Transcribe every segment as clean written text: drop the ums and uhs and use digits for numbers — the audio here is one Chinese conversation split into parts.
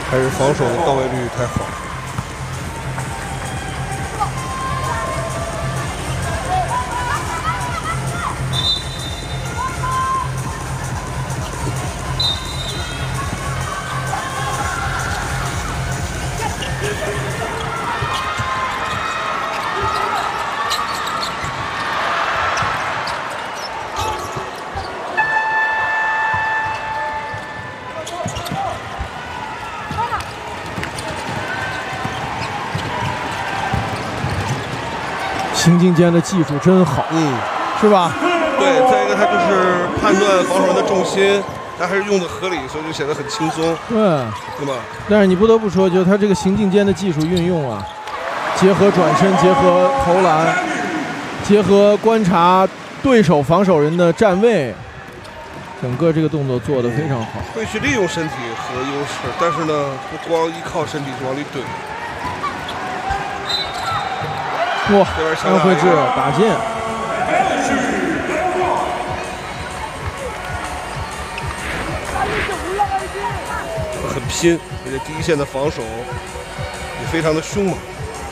还是防守的到位率太好。 行进间的技术真好，是吧？ 对，再一个他就是判断防守人的重心，他还是用的合理，所以就显得很轻松，对吧？ 但是你不得不说，就他这个行进间的技术运用啊，结合转身，结合投篮，结合观察对手防守人的站位，整个这个动作做得非常好。 会去利用身体和优势，但是呢，不光依靠身体去往里怼。 哇，安慧智打进， 很拼，而且第一线的防守也非常的凶猛。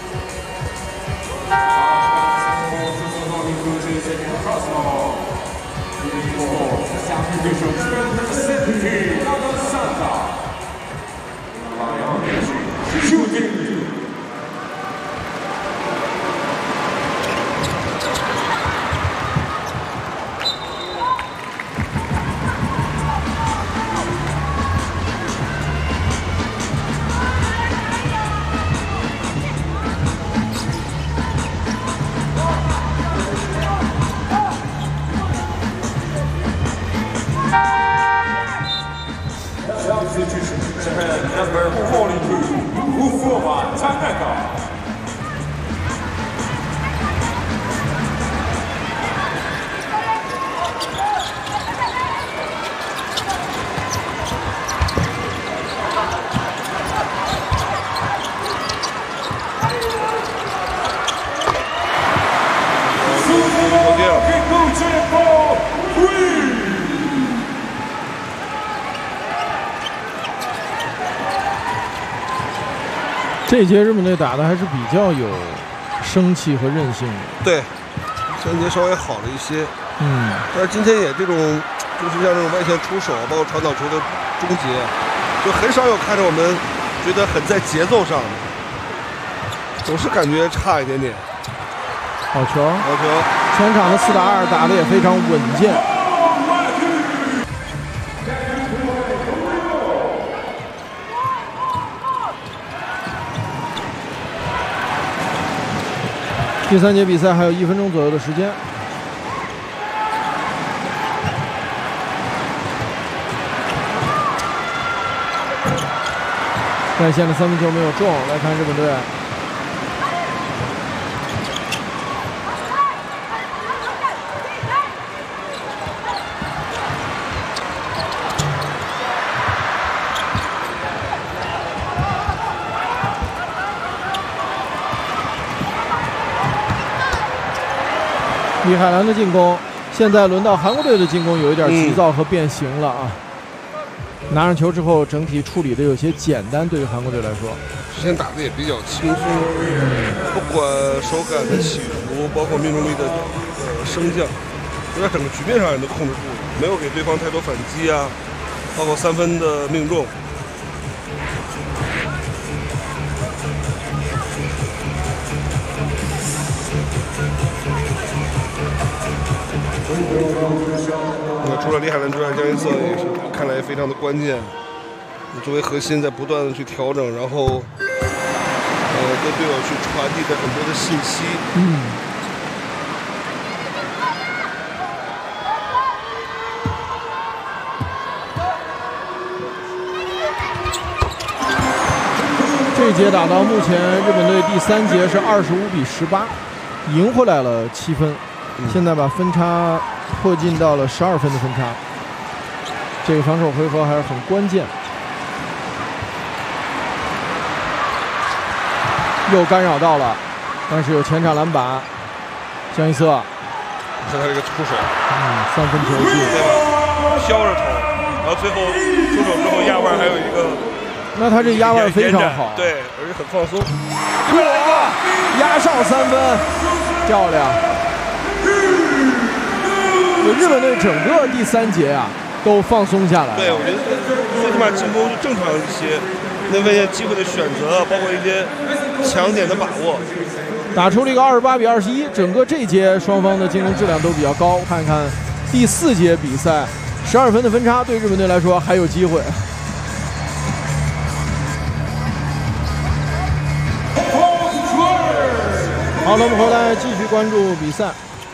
这节日本队打的还是比较有生气和韧性的。 对，前节稍微好了一些。但是今天也这种，就是像这种外线出手，包括传导球的终结，就很少有看着我们觉得很在节奏上的，总是感觉差一点点。 好球！ 好球！ 全场的4打2打得也非常稳健。第3节比赛还有1分钟左右的时间。在线的3分球没有中，来看日本队。李海兰的进攻，现在轮到韩国队的进攻，有一点急躁和变形了啊！拿上球之后，整体处理的有些简单，对于韩国队来说， 之前打的也比较轻松，不管手感的起伏，包括命中率的升降，就在整个局面上也都控制住了，没有给对方太多反击啊，包括3分的命中。除了李海兰之外，江一瑟也是看来非常的关键。作为核心，在不断的去调整，然后跟队友去传递着很多的信息。 这节打到目前，日本队第3节是25比18，赢回来了7分，现在把分差迫近到了12分的分差。这个防守回合还是很关键。又干扰到了，但是有前场篮板，江一瑟， 看他这个出手 ，3分球进， 对吧？飘着投，然后最后出手之后压腕还有一个那他这压腕非常好， 对，而且很放松。 压哨3分，漂亮。日本队整个第3节啊都放松下来了。 对，我觉得最起码进攻就正常一些，那为机会的选择，包括一些强点的把握， 打出了一个28比21。整个这节双方的进攻质量都比较高。看看第4节比赛，12分的分差对日本队来说还有机会。好了，我们回来继续关注比赛。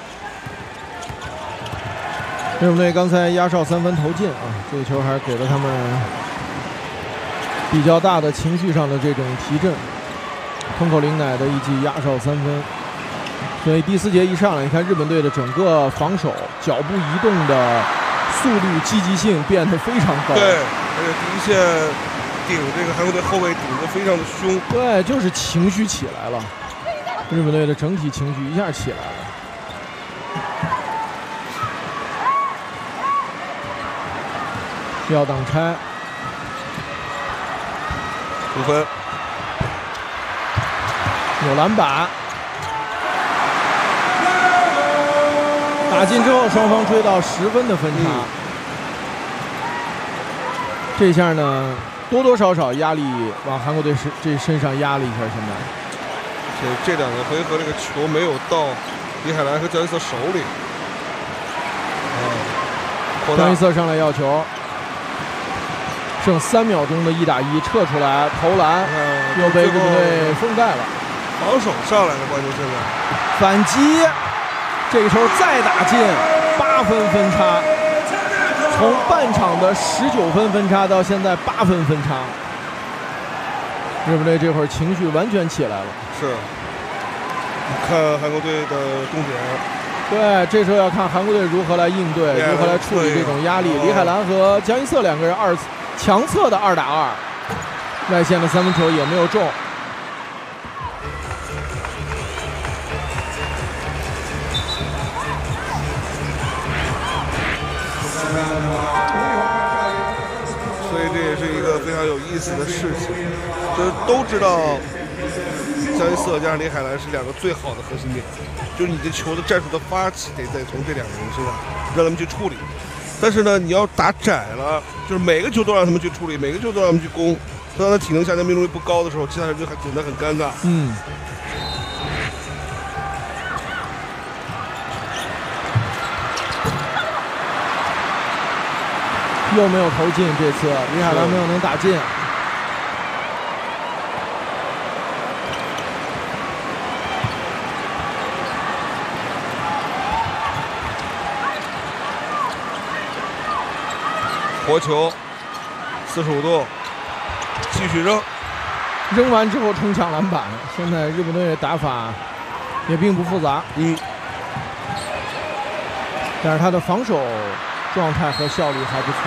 日本队刚才压哨3分投进啊，这个球还是给了他们比较大的情绪上的这种提振。通口玲乃的一记压哨3分，所以第4节一上来，你看日本队的整个防守、脚步移动的速率、积极性变得非常高。 对，而且第一线顶这个韩国队后卫顶得非常的凶。 对，就是情绪起来了。日本队的整体情绪一下起来了。要挡拆 5分， 有篮板，打进之后双方追到10分的分差。这下呢多多少少压力往韩国队身上压了一下。现在这2个回合这个球没有到李海兰和姜一瑟手里。 姜一瑟上来要球，剩3秒钟的1打1，撤出来投篮，又被日本队封盖了。 防守上来了，关键现在反击，这个球再打进，8分分差，从半场的19分分差到现在8分分差。日本队这会儿情绪完全起来了。 是，看韩国队的重点。 对，这时候要看韩国队如何来应对，如何来处理这种压力。李海兰和姜一瑟2个人强侧的2打2，外线的3分球也没有中。 所以这也是一个非常有意思的事情，就是都知道姜一瑟加上李海兰是2个最好的核心点，就是你的球的战术的发起得从这2个人身上让他们去处理。但是呢，你要打窄了，就是每个球都让他们去处理，每个球都让他们去攻，当他体能下降、命中率不高的时候，其他人就显得很尴尬。 又没有投进，这次李海兰没有能打进。 活球45度，继续扔， 扔完之后冲抢篮板。现在日本队打法也并不复杂，但是他的防守状态和效率还不错。